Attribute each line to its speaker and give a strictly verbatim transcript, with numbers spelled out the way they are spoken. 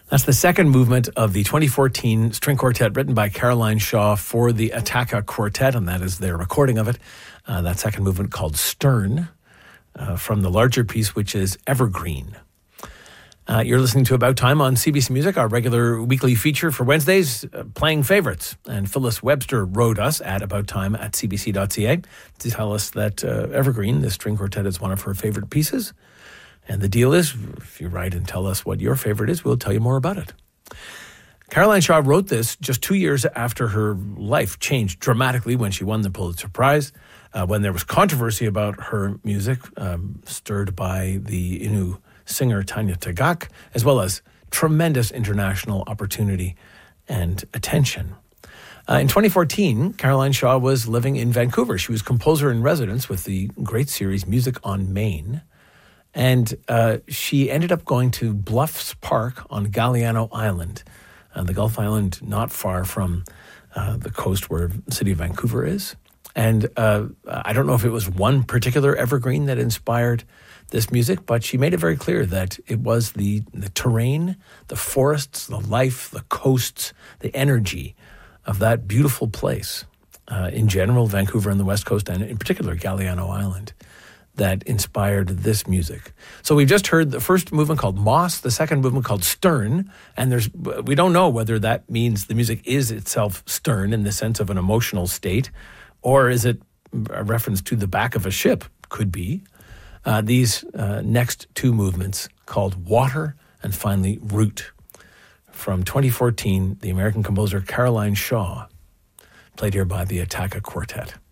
Speaker 1: That's the second movement of the twenty fourteen string quartet written by Caroline Shaw for the Attacca Quartet, and that is their recording of it. Uh, that second movement called Stern, uh, from the larger piece, which is Evergreen. Uh, you're listening to About Time on C B C Music, our regular weekly feature for Wednesdays, uh, playing favorites. And Phyllis Webster wrote us at abouttime at c b c dot c a to tell us that uh, Evergreen, the string quartet, is one of her favorite pieces. And the deal is, if you write and tell us what your favorite is, we'll tell you more about it. Caroline Shaw wrote this just two years after her life changed dramatically when she won the Pulitzer Prize, uh, when there was controversy about her music, um, stirred by the Innu singer Tanya Tagaq, as well as tremendous international opportunity and attention. Uh, in twenty fourteen, Caroline Shaw was living in Vancouver. She was composer in residence with the great series Music on Main. And uh, she ended up going to Bluffs Park on Galiano Island, uh, the Gulf Island not far from uh, the coast where the city of Vancouver is. And uh, I don't know if it was one particular evergreen that inspired this music, but she made it very clear that it was the, the terrain, the forests, the life, the coasts, the energy of that beautiful place, uh, in general, Vancouver and the West Coast, and in particular, Galiano Island, that inspired this music. So we've just heard the first movement called Moss, the second movement called Stern, and there's we don't know whether that means the music is itself stern in the sense of an emotional state, or is it a reference to the back of a ship? Could be. Uh, these uh, next two movements called Water and finally Root. From twenty fourteen, the American composer Caroline Shaw, played here by the Attacca Quartet.